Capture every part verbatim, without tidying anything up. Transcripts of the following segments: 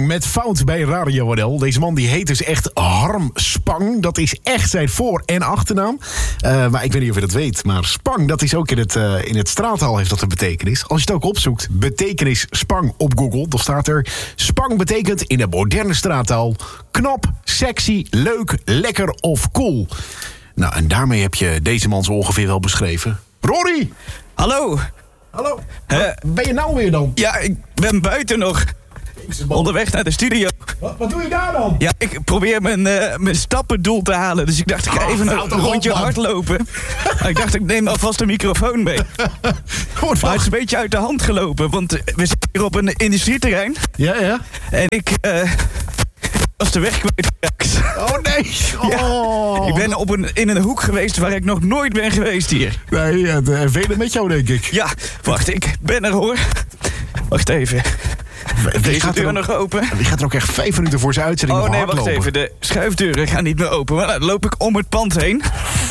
met Fout bij Radio N L. Deze man die heet dus echt Harm Spang. Dat is echt zijn voor- en achternaam. Uh, maar ik weet niet of je dat weet. Maar Spang, dat is ook in het, uh, in het straattaal heeft dat een betekenis. Als je het ook opzoekt, betekenis Spang op Google, dan staat er... Spang betekent in de moderne straattaal... knap, sexy, leuk, lekker of cool. Nou, en daarmee heb je deze man zo ongeveer wel beschreven. Rory! Hallo! Hallo, uh, ben je nou weer dan? Ja, ik ben buiten nog. Onderweg naar de studio. Wat, wat doe je daar dan? Ja, ik probeer mijn, uh, mijn stappendoel te halen. Dus ik dacht, ik ga even oh, een rondje hardlopen. Ik dacht, ik neem alvast de microfoon mee. Maar het is een beetje uit de hand gelopen. Want we zitten hier op een industrieterrein. Ja, ja. En ik... Uh, was de weg kwijt. Oh nee! Oh. Ja, ik ben op een, in een hoek geweest waar ik nog nooit ben geweest hier. Nee, ja, de velen met jou denk ik. Ja, wacht, ik ben er hoor. Wacht even. Deze gaat deur er nog open. Die gaat er ook echt vijf minuten voor zijn uitzending. Oh nee, wacht even. De schuifdeuren gaan niet meer open. Maar dan loop ik om het pand heen.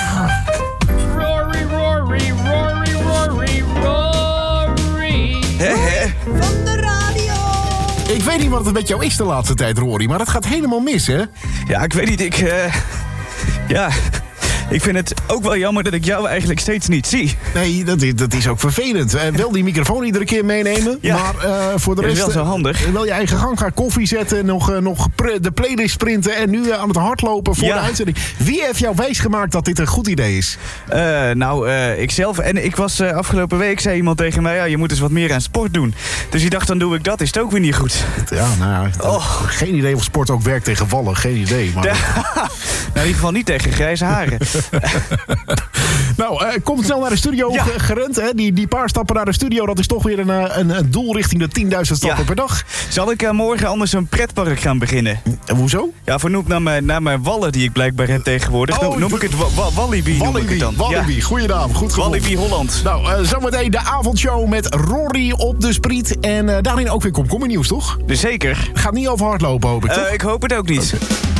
Rory, Rory, Rory, Rory, Rory. He, he. Van de radio. Ik weet niet wat het met jou is de laatste tijd, Rory. Maar dat gaat helemaal mis, hè? Ja, ik weet niet. Ik... Uh, ja... Ik vind het ook wel jammer dat ik jou eigenlijk steeds niet zie. Nee, dat is, dat is ook vervelend. Uh, wel die microfoon iedere keer meenemen. Ja, maar uh, voor de rest... is wel zo handig. Uh, wel je eigen gang gaan koffie zetten. Nog, uh, nog pre- de playlist printen. En nu uh, aan het hardlopen voor ja. de uitzending. Wie heeft jou wijsgemaakt dat dit een goed idee is? Uh, nou, uh, ikzelf. En ik was uh, afgelopen week, zei iemand tegen mij... Ja, je moet eens wat meer aan sport doen. Dus ik dacht, dan doe ik dat. Is het ook weer niet goed. Ja, nou... Oh. Geen idee of sport ook werkt tegen vallen. Geen idee. Maar... Ja. Nou, in ieder geval niet tegen grijze haren. Nou, uh, kom snel naar de studio ja. gerend. Hè? Die, die paar stappen naar de studio, dat is toch weer een, een, een doel richting de tienduizend stappen ja. per dag. Zal ik uh, morgen anders een pretpark gaan beginnen? En hoezo? Ja, vernoemd naar mijn, naar mijn wallen die ik blijkbaar heb tegenwoordig. Oh, noem ik het wa- wa- Walibi, noem ik het dan. Walibi, ja. Goeie naam, goed gevonden. Walibi Holland. Nou, uh, zometeen de avondshow met Rory op de Spriet. En uh, daarin ook weer komkommer nieuws, toch? Dus zeker. Gaat niet over hardlopen, hoop ik, toch? Uh, ik hoop het ook niet. Okay.